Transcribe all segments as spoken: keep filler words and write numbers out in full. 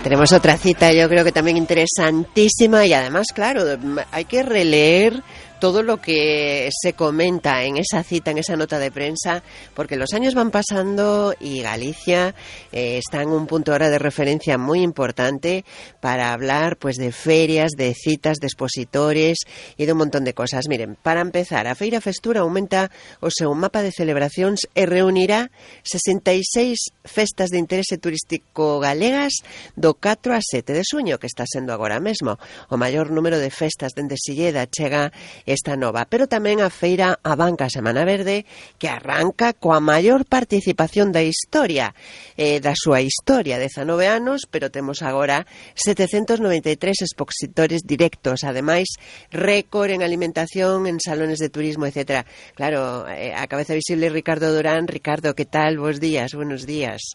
Tenemos otra cita, yo creo que también interesantísima y además, claro, hay que releer todo lo que se comenta en esa cita, en esa nota de prensa, porque los años van pasando y Galicia eh, está en un punto ahora de referencia muy importante para hablar pues de ferias, de citas, de expositores y de un montón de cosas. Miren, para empezar, a Feira Festura aumenta o seu mapa de celebracións e reunirá sesenta e seis festas de interese turístico galegas do catro a sete de suño, que está sendo agora mesmo o maior número de festas dende Silleda chega esta nova, pero tamén a feira a Banca Semana Verde, que arranca coa maior participación da historia, eh, da súa historia, dezanove anos, pero temos agora setecentos noventa e tres expositores directos, ademais, récord en alimentación, en salones de turismo, etcétera. Claro, eh, a cabeza visible Ricardo Durán. Ricardo, ¿qué tal? Bos días, buenos días.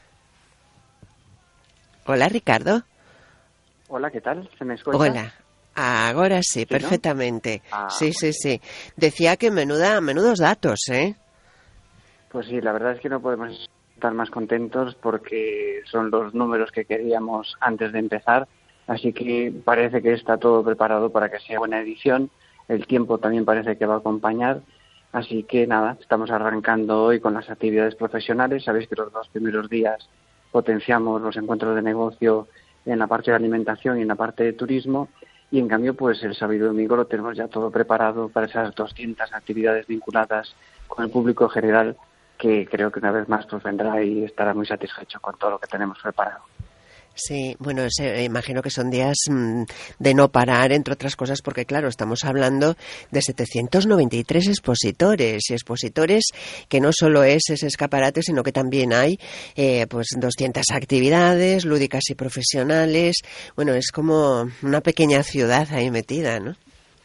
Hola, Ricardo. Hola, ¿qué tal? ¿Se me escucha? Hola. Ahora sí, ¿Sí, perfectamente. no? Ah, sí, sí, sí. Decía que menuda, menudos datos, ¿eh? Pues sí, la verdad es que no podemos estar más contentos porque son los números que queríamos antes de empezar. Así que parece que está todo preparado para que sea buena edición. El tiempo también parece que va a acompañar. Así que nada, estamos arrancando hoy con las actividades profesionales. Sabéis que los dos primeros días potenciamos los encuentros de negocio en la parte de alimentación y en la parte de turismo. Y en cambio, pues el sábado y domingo lo tenemos ya todo preparado para esas doscientas actividades vinculadas con el público general, que creo que una vez más pues vendrá y estará muy satisfecho con todo lo que tenemos preparado. Sí, bueno, se, imagino que son días mmm, de no parar, entre otras cosas, porque claro, estamos hablando de setecientos noventa y tres expositores y expositores que no solo es ese escaparate, sino que también hay eh, pues doscientas actividades lúdicas y profesionales. Bueno, es como una pequeña ciudad ahí metida, ¿no?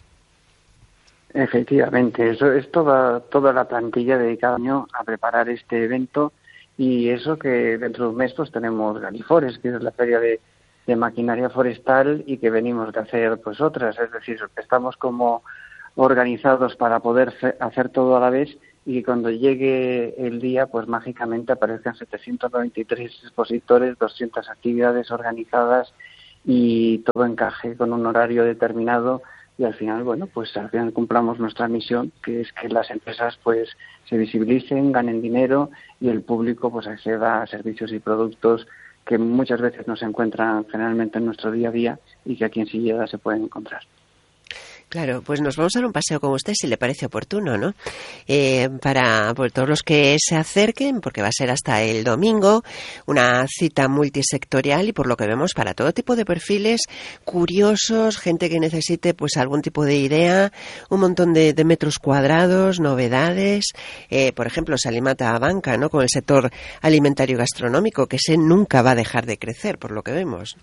Efectivamente, eso es toda toda la plantilla dedicada año a preparar este evento. Y eso que dentro de un mes pues tenemos Galifores, que es la feria de, de maquinaria forestal y que venimos de hacer pues otras, es decir, estamos como organizados para poder fe- hacer todo a la vez y que cuando llegue el día pues mágicamente aparezcan setecientos noventa y tres expositores, doscientas actividades organizadas y todo encaje con un horario determinado. Y al final, bueno, pues al final cumplamos nuestra misión, que es que las empresas pues se visibilicen, ganen dinero y el público pues acceda a servicios y productos que muchas veces no se encuentran generalmente en nuestro día a día y que aquí en Silleda se pueden encontrar. Claro, pues nos vamos a dar un paseo con usted si le parece oportuno, ¿no? Eh, para por todos los que se acerquen, porque va a ser hasta el domingo, una cita multisectorial y por lo que vemos para todo tipo de perfiles, curiosos, gente que necesite pues algún tipo de idea, un montón de, de metros cuadrados, novedades, eh, por ejemplo, Salimata Banca, ¿no? Con el sector alimentario y gastronómico, que ese nunca va a dejar de crecer, por lo que vemos.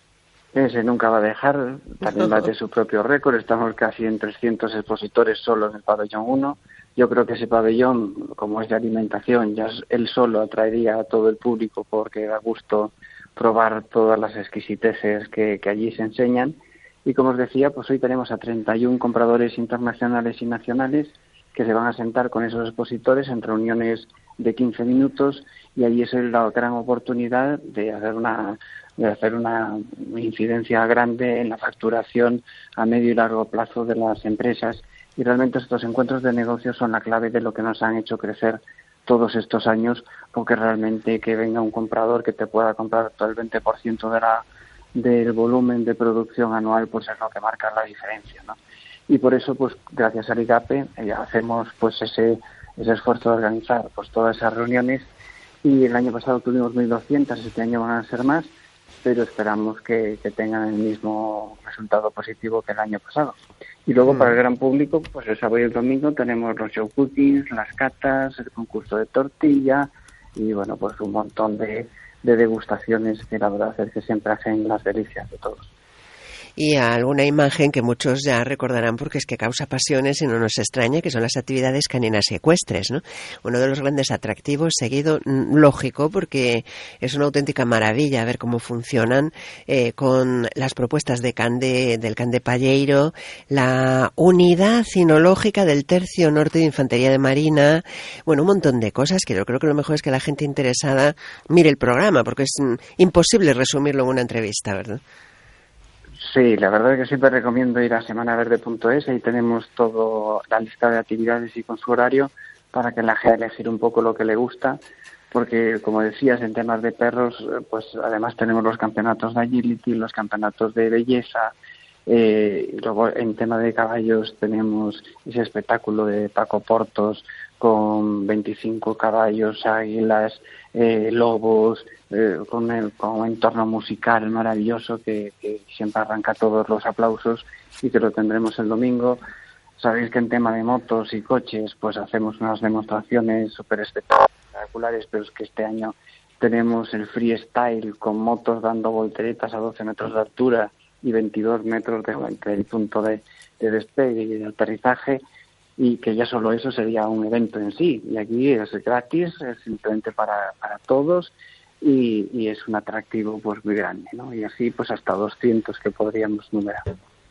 Ese nunca va a dejar, también bate su propio récord, estamos casi en trescientos expositores solo en el pabellón uno. Yo creo que ese pabellón, como es de alimentación, ya él solo atraería a todo el público porque da gusto probar todas las exquisiteces que, que allí se enseñan. Y como os decía, pues hoy tenemos a treinta y uno compradores internacionales y nacionales que se van a sentar con esos expositores en reuniones de quince minutos y allí es la gran oportunidad de hacer una de hacer una incidencia grande en la facturación a medio y largo plazo de las empresas. Y realmente estos encuentros de negocios son la clave de lo que nos han hecho crecer todos estos años, porque realmente que venga un comprador que te pueda comprar todo el veinte por ciento de la, del volumen de producción anual, pues es lo que marca la diferencia, ¿no? Y por eso, pues gracias al IGAPE, eh, hacemos pues ese, ese esfuerzo de organizar pues todas esas reuniones. Y el año pasado tuvimos mil doscientas, este año van a ser más, pero esperamos que, que tengan el mismo resultado positivo que el año pasado. Y luego mm. para el gran público, pues el sábado y el domingo tenemos los show cookings, las catas, el concurso de tortilla y bueno, pues un montón de, de degustaciones que la verdad es que siempre hacen las delicias de todos. y a alguna imagen que muchos ya recordarán porque es que causa pasiones y no nos extraña, que son las actividades caninas y ecuestres, ¿no? Uno de los grandes atractivos, seguido, lógico, porque es una auténtica maravilla ver cómo funcionan eh, con las propuestas de Can de, del Can de Palleiro, la unidad cinológica del Tercio Norte de Infantería de Marina, bueno, un montón de cosas que yo creo que lo mejor es que la gente interesada mire el programa, porque es mm, imposible resumirlo en una entrevista, ¿verdad? Sí, la verdad es que siempre recomiendo ir a semana verde punto es, ahí tenemos toda la lista de actividades y con su horario para que la gente elegir un poco lo que le gusta, porque como decías, en temas de perros, pues además tenemos los campeonatos de agility, los campeonatos de belleza, eh, y luego en tema de caballos tenemos ese espectáculo de Paco Portos con veinticinco caballos, águilas, eh, lobos, eh, con, el, con un entorno musical maravilloso que, que siempre arranca todos los aplausos y que lo tendremos el domingo. Sabéis que en tema de motos y coches pues hacemos unas demostraciones súper espectaculares, pero es que este año tenemos el freestyle con motos dando volteretas a doce metros de altura y veintidós metros de, entre el punto de, de despegue y de aterrizaje, y que ya solo eso sería un evento en sí. Y aquí es gratis, es simplemente para, para todos y, y es un atractivo pues muy grande, ¿no? Y así pues hasta doscientos que podríamos numerar.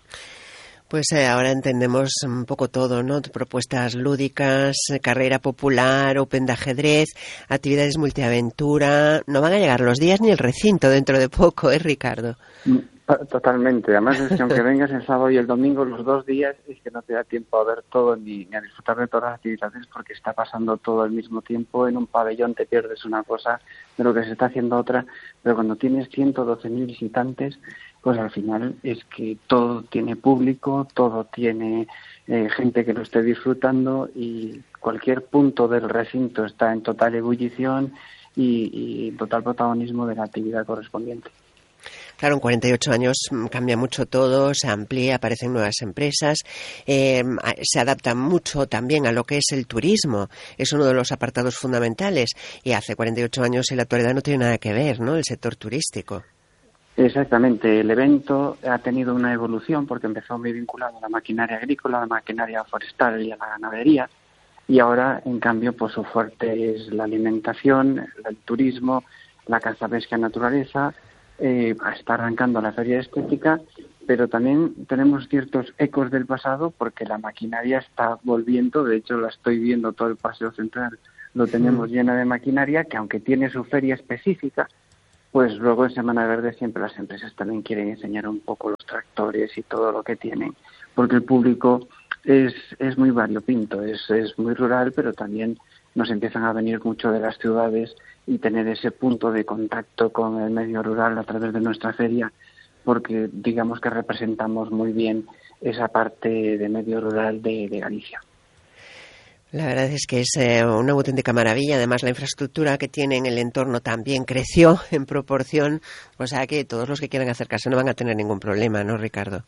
Pues eh, ahora entendemos un poco todo, ¿no? Propuestas lúdicas, eh, carrera popular, open de ajedrez, actividades multiaventura. No van a llegar los días ni el recinto dentro de poco, ¿eh, Ricardo? Totalmente. Además es que aunque vengas el sábado y el domingo, los dos días, es que no te da tiempo a ver todo ni, ni a disfrutar de todas las actividades porque está pasando todo al mismo tiempo. En un pabellón te pierdes una cosa de lo que se está haciendo otra, pero cuando tienes ciento doce mil visitantes, pues al final es que todo tiene público, todo tiene eh, gente que lo esté disfrutando y cualquier punto del recinto está en total ebullición y, y total protagonismo de la actividad correspondiente. Claro, en cuarenta y ocho años cambia mucho todo, se amplía, aparecen nuevas empresas, eh, se adapta mucho también a lo que es el turismo, es uno de los apartados fundamentales y hace cuarenta y ocho años en la actualidad no tiene nada que ver, ¿no?, el sector turístico. Exactamente, el evento ha tenido una evolución porque empezó muy vinculado a la maquinaria agrícola, a la maquinaria forestal y a la ganadería, y ahora, en cambio, pues su fuerte es la alimentación, el turismo, la caza, pesca, naturaleza. Eh, está arrancando la feria estética, pero también tenemos ciertos ecos del pasado porque la maquinaria está volviendo. De hecho, la estoy viendo, todo el paseo central lo tenemos lleno de maquinaria que, aunque tiene su feria específica, pues luego en Semana Verde siempre las empresas también quieren enseñar un poco los tractores y todo lo que tienen, porque el público es, es muy variopinto, es, es muy rural, pero también nos empiezan a venir mucho de las ciudades y tener ese punto de contacto con el medio rural a través de nuestra feria, porque digamos que representamos muy bien esa parte de medio rural de, de Galicia. La verdad es que es eh, una auténtica maravilla. Además, la infraestructura que tiene en el entorno también creció en proporción, o sea que todos los que quieran acercarse no van a tener ningún problema, ¿no, Ricardo?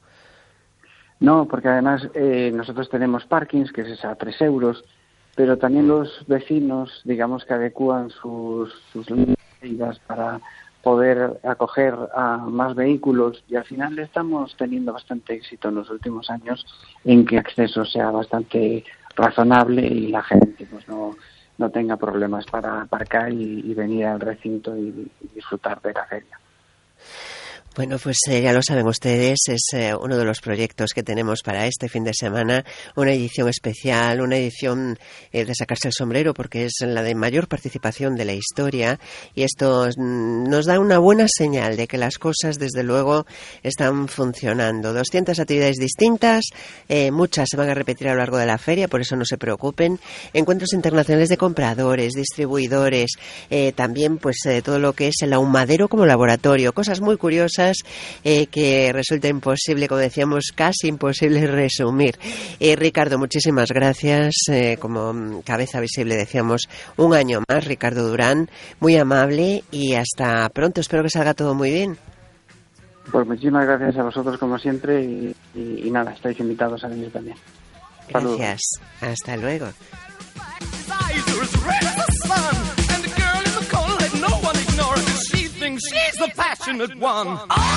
No, porque además eh, nosotros tenemos parkings, que es a tres euros, pero también los vecinos, digamos que adecúan sus, sus líneas para poder acoger a más vehículos y al final estamos teniendo bastante éxito en los últimos años en que el acceso sea bastante razonable y la gente pues no, no tenga problemas para aparcar y, y venir al recinto y, y disfrutar de la feria. Bueno, pues eh, ya lo saben ustedes, es eh, uno de los proyectos que tenemos para este fin de semana, una edición especial, una edición eh, de sacarse el sombrero porque es la de mayor participación de la historia y esto mm, nos da una buena señal de que las cosas desde luego están funcionando. doscientas actividades distintas, eh, muchas se van a repetir a lo largo de la feria, por eso no se preocupen. Encuentros internacionales de compradores, distribuidores, eh, también pues eh, todo lo que es el ahumadero como laboratorio, cosas muy curiosas Eh, que resulta imposible, como decíamos, casi imposible resumir. Eh, Ricardo, muchísimas gracias. Eh, como cabeza visible, decíamos, un año más, Ricardo Durán, muy amable y hasta pronto. Espero que salga todo muy bien. Pues muchísimas gracias a vosotros, como siempre, y, y, y nada, estáis invitados a venir también. Gracias. Saludos. Hasta luego. She's the passionate one.